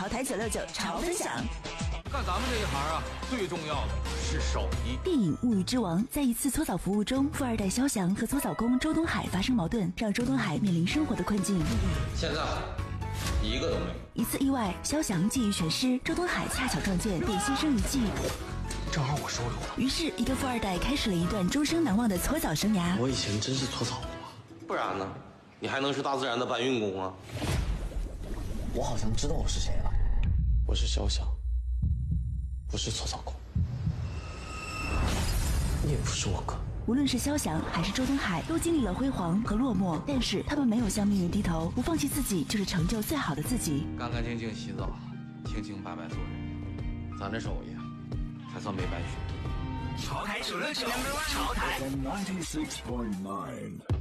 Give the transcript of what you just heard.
潮台969潮分享。 干咱们这一行啊，最重要的是手艺。 电影《物欲之王》在一次搓澡服务中，富二代肖翔和搓澡工周东海发生矛盾，让周东海面临生活的困境。 现在一个都没有。 一次意外，肖翔觊觎全尸，周东海恰巧撞见，便牺牲一计。 正好我收留了。 于是，一个富二代开始了一段终生难忘的搓澡生涯。 我以前真是搓澡过，不然呢？你还能是大自然的搬运工啊？我好像知道我是谁了，我是肖翔，不是搓澡工，你也不是我哥。 无论是肖翔还是周东海，都经历了辉煌和落寞，但是他们没有向命运低头，不放弃自己，就是成就最好的自己。 干干净净洗澡，清清白白做人，咱这手艺才算没白学。 潮台969，潮台96.9